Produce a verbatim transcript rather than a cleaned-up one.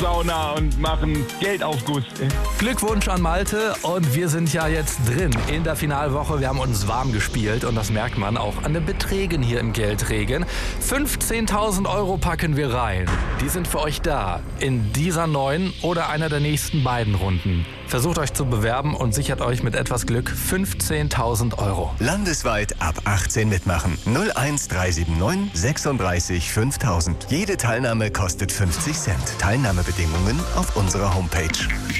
Sauna und machen Geldaufguss. Glückwunsch an Malte und wir sind ja jetzt drin in der Finalwoche. Wir haben uns warm gespielt und das merkt man auch an den Beträgen hier im Geldregen. fünfzehntausend Euro packen wir rein. Die sind für euch da in dieser neuen oder einer der nächsten beiden Runden. Versucht euch zu bewerben und sichert euch mit etwas Glück fünfzehntausend Euro. Landesweit ab achtzehn mitmachen. null eins drei sieben neun sechsunddreißig fünftausend. Jede Teilnahme kostet fünfzig Cent. Teilnahmebedingungen auf unserer Homepage.